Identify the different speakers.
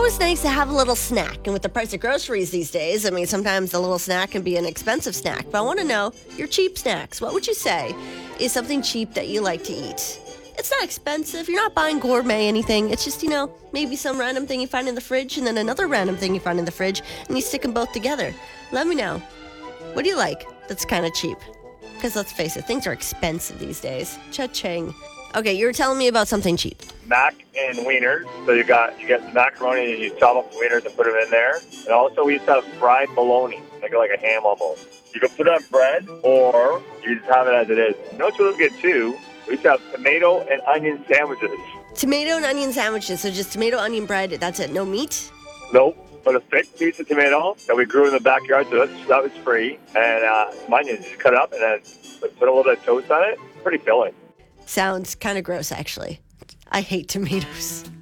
Speaker 1: always nice to have a little snack. And with the price of groceries these days, I mean, sometimes a little snack can be an expensive snack. But I want to know your cheap snacks. What would you say is something cheap that you like to eat? It's not expensive. You're not buying gourmet anything. It's just, maybe some random thing you find in the fridge and then another random thing you find in the fridge and you stick them both together. Let me know. What do you like that's kind of cheap? Because let's face it, things are expensive these days. Cha-ching. Okay, you were telling me about something cheap.
Speaker 2: Mac and wieners. So you get the macaroni and you chop up the wieners and put them in there. And also we used to have fried bologna, like a ham almost. You can put it on bread or you just have it as it is. You know what's really good too? We used to have tomato and onion sandwiches.
Speaker 1: Tomato and onion sandwiches. So just tomato, onion, bread. That's it. No meat?
Speaker 2: Nope. But a thick piece of tomato that we grew in the backyard, so that was free. And some onions, just cut it up and then put a little bit of toast on it. Pretty filling.
Speaker 1: Sounds kind of gross, actually. I hate tomatoes.